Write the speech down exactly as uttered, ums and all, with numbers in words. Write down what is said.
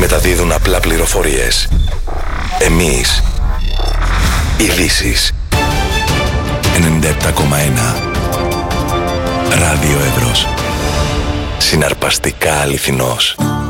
μεταδίδουν απλά πληροφορίες. Εμείς, ειδήσεις. ενενήντα επτά κόμμα ένα Ράδιο Εύρος. Συναρπαστικά αληθινός.